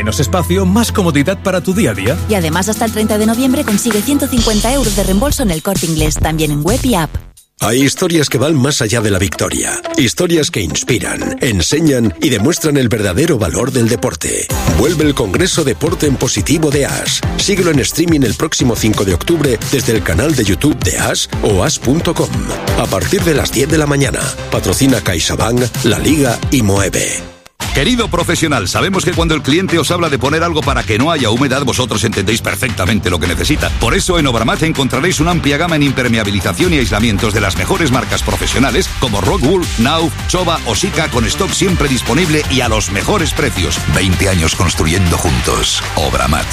Menos espacio, más comodidad para tu día a día. Y además hasta el 30 de noviembre consigue 150 euros de reembolso en el Corte Inglés, también en web y app. Hay historias que van más allá de la victoria. Historias que inspiran, enseñan y demuestran el verdadero valor del deporte. Vuelve el Congreso Deporte en Positivo de AS. Síguelo en streaming el próximo 5 de octubre desde el canal de YouTube de AS o as.com. A partir de las 10 de la mañana. Patrocina CaixaBank, La Liga y Moeve. Querido profesional, sabemos que cuando el cliente os habla de poner algo para que no haya humedad, vosotros entendéis perfectamente lo que necesita. Por eso en Obramat encontraréis una amplia gama en impermeabilización y aislamientos de las mejores marcas profesionales como Rockwool, Knauf, Chova o Sika, con stock siempre disponible y a los mejores precios. 20 años construyendo juntos. Obramat.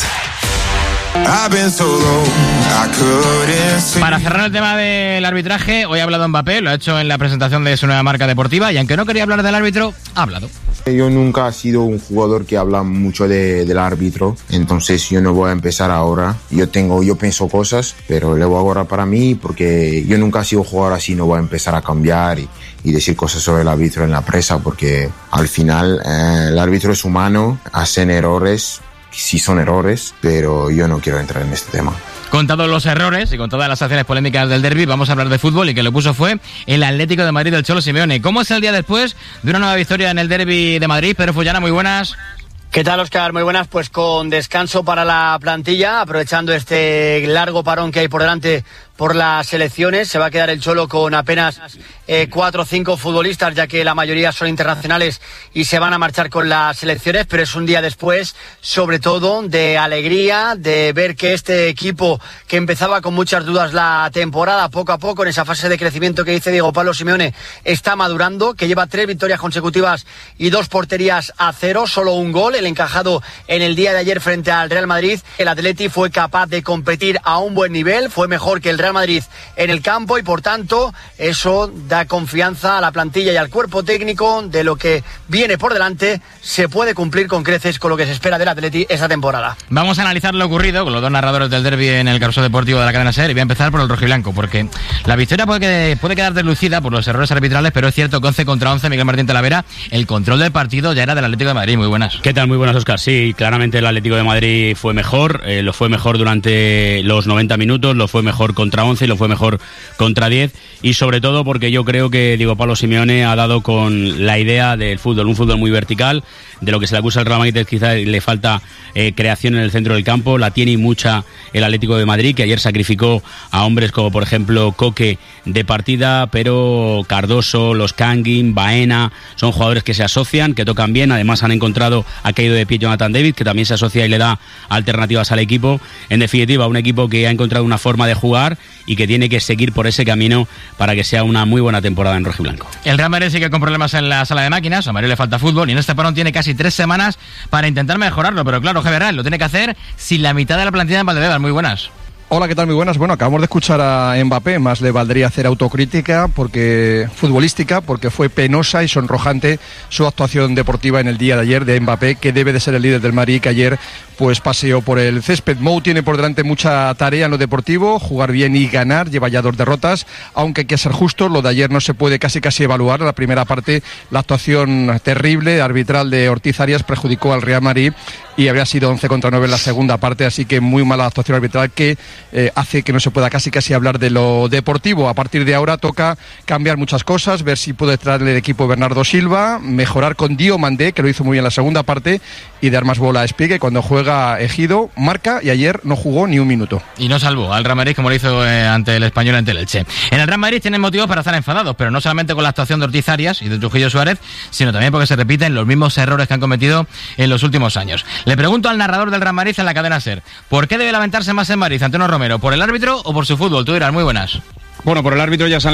Para cerrar el tema del arbitraje, hoy ha hablado Mbappé, lo ha hecho en la presentación de su nueva marca deportiva y aunque no quería hablar del árbitro, ha hablado. Yo nunca he sido un jugador que habla mucho del árbitro, entonces yo no voy a empezar ahora. Yo pienso cosas, pero le voy a guardar para mí porque yo nunca he sido jugador así, no voy a empezar a cambiar y decir cosas sobre el árbitro en la prensa porque al final el árbitro es humano, hacen errores. Sí son errores, pero yo no quiero entrar en este tema. Con todos los errores y con todas las acciones polémicas del derbi, vamos a hablar de fútbol y quien lo puso fue el Atlético de Madrid del Cholo Simeone. ¿Cómo es el día después de una nueva victoria en el derbi de Madrid? Pedro Fullana, muy buenas. ¿Qué tal, Óscar? Muy buenas, pues con descanso para la plantilla, aprovechando este largo parón que hay por delante por las elecciones. Se va a quedar el Cholo con apenas 4 o 5 futbolistas, ya que la mayoría son internacionales y se van a marchar con las selecciones, pero es un día después, sobre todo, de alegría, de ver que este equipo, que empezaba con muchas dudas la temporada, poco a poco, en esa fase de crecimiento que dice Diego Pablo Simeone, está madurando, que lleva 3 victorias consecutivas y 2 porterías a 0, solo un gol, el encajado en el día de ayer frente al Real Madrid. El Atleti fue capaz de competir a un buen nivel, fue mejor que el Real Madrid en el campo y por tanto eso da confianza a la plantilla y al cuerpo técnico de lo que viene por delante. Se puede cumplir con creces con lo que se espera del Atleti esta temporada. Vamos a analizar lo ocurrido con los dos narradores del derbi en el Carrusel Deportivo de la cadena SER y voy a empezar por el rojiblanco porque la victoria puede quedar deslucida por los errores arbitrales, pero es cierto que 11 contra 11, Miguel Martín Talavera, el control del partido ya era del Atlético de Madrid. Muy buenas. ¿Qué tal? Muy buenas, Óscar. Sí, claramente el Atlético de Madrid fue mejor, lo fue mejor durante los 90 minutos, lo fue mejor contra 11 y lo fue mejor contra 10 y sobre todo porque yo creo que Diego Pablo Simeone ha dado con la idea del fútbol, un fútbol muy vertical. De lo que se le acusa al Real Madrid quizás le falta creación en el centro del campo, la tiene y mucha el Atlético de Madrid, que ayer sacrificó a hombres como por ejemplo Coque de partida, pero Cardoso, los Kangin, Baena, son jugadores que se asocian, que tocan bien, además han encontrado, ha caído de pie Jonathan David, que también se asocia y le da alternativas al equipo. En definitiva, un equipo que ha encontrado una forma de jugar y que tiene que seguir por ese camino para que sea una muy buena temporada en rojiblanco. El Real Madrid sigue con problemas en la sala de máquinas, a Madrid le falta fútbol y en este parón tiene casi 3 semanas para intentar mejorarlo, pero claro, Javier, lo tiene que hacer sin la mitad de la plantilla de Valdebebas. Muy buenas. Hola, ¿qué tal? Muy buenas. Bueno, acabamos de escuchar a Mbappé, más le valdría hacer autocrítica futbolística, porque fue penosa y sonrojante su actuación deportiva en el día de ayer de Mbappé, que debe de ser el líder del Madrid, que ayer pues paseó por el césped. Mou tiene por delante mucha tarea en lo deportivo, jugar bien y ganar, lleva ya 2 derrotas, aunque hay que ser justo, lo de ayer no se puede casi evaluar. La primera parte, la actuación terrible, arbitral de Ortiz Arias perjudicó al Real Madrid y habría sido 11 contra 9 en la segunda parte, así que muy mala actuación arbitral que hace que no se pueda casi hablar de lo deportivo. A partir de ahora toca cambiar muchas cosas, ver si puede traerle el equipo Bernardo Silva, mejorar con Diomandé, que lo hizo muy bien en la segunda parte, y dar más bola a Espigue. Cuando juega Ejido, marca, y ayer no jugó ni un minuto. Y no salvó al Real Madrid como lo hizo ante el Español, ante el Elche. En el Real Madrid tienen motivos para estar enfadados, pero no solamente con la actuación de Ortiz Arias y de Trujillo Suárez, sino también porque se repiten los mismos errores que han cometido en los últimos años. Le pregunto al narrador del Real Madrid en la cadena SER, ¿por qué debe lamentarse más en Madrid, Antonio Romero? ¿Por el árbitro o por su fútbol? Tú dirás. Muy buenas. Bueno, por el árbitro ya se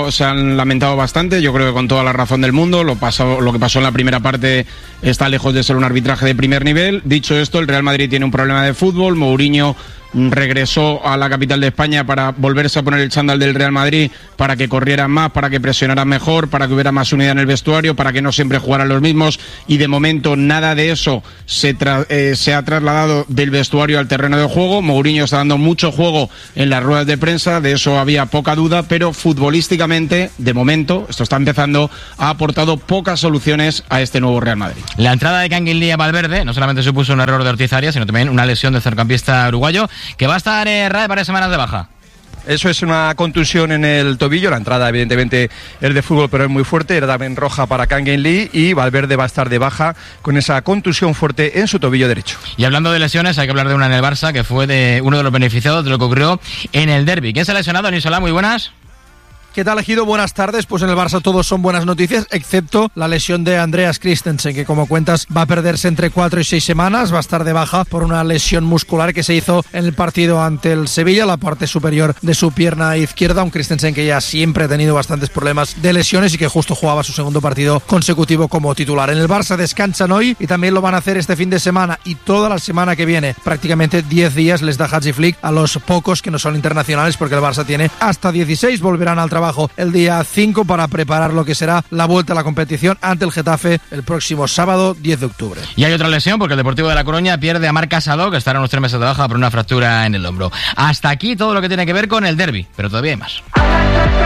han lamentado bastante, yo creo que con toda la razón del mundo. Lo que pasó en la primera parte está lejos de ser un arbitraje de primer nivel. Dicho esto, el Real Madrid tiene un problema de fútbol. Mourinho regresó a la capital de España para volverse a poner el chándal del Real Madrid, para que corrieran más, para que presionaran mejor, para que hubiera más unidad en el vestuario, para que no siempre jugaran los mismos, y de momento nada de eso se ha trasladado del vestuario al terreno de juego. Mourinho está dando mucho juego en las ruedas de prensa, de eso había poca duda, pero futbolísticamente, de momento, esto está empezando, ha aportado pocas soluciones a este nuevo Real Madrid. La entrada de Kangin Lee a Valverde no solamente supuso un error de Ortiz Arias, sino también una lesión del centrocampista uruguayo, que va a estar varias semanas de baja. Eso es una contusión en el tobillo. La entrada evidentemente es de fútbol, pero es muy fuerte. Era también roja para Kangin Lee, y Valverde va a estar de baja con esa contusión fuerte en su tobillo derecho. Y hablando de lesiones, hay que hablar de una en el Barça, que fue de uno de los beneficiados de lo que ocurrió en el derbi. ¿Quién se ha lesionado? Nisolá, muy buenas. ¿Qué tal, Ejido? Buenas tardes. Pues en el Barça todos son buenas noticias, excepto la lesión de Andreas Christensen, que como cuentas va a perderse entre 4 y 6 semanas. Va a estar de baja por una lesión muscular que se hizo en el partido ante el Sevilla, la parte superior de su pierna izquierda. Un Christensen que ya siempre ha tenido bastantes problemas de lesiones y que justo jugaba su segundo partido consecutivo como titular. En el Barça descansan hoy y también lo van a hacer este fin de semana y toda la semana que viene. Prácticamente 10 días les da Hansi Flick a los pocos que no son internacionales, porque el Barça tiene hasta 16. Volverán al trabajo el día 5 para preparar lo que será la vuelta a la competición ante el Getafe el próximo sábado 10 de octubre. Y hay otra lesión, porque el Deportivo de La Coruña pierde a Marc Casado, que estará unos 3 meses de baja por una fractura en el hombro. Hasta aquí todo lo que tiene que ver con el derbi, pero todavía hay más.